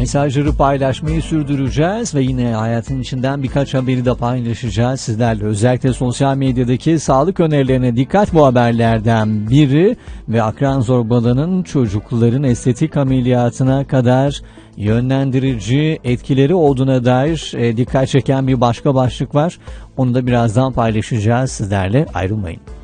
Mesajları paylaşmayı sürdüreceğiz ve yine hayatın içinden birkaç haberi de paylaşacağız sizlerle. Özellikle sosyal medyadaki sağlık önerilerine dikkat bu haberlerden biri ve akran zorbalığının çocukların estetik ameliyatına kadar yönlendirici etkileri olduğuna dair dikkat çeken bir başka başlık var. Onu da birazdan paylaşacağız sizlerle. Ayrılmayın.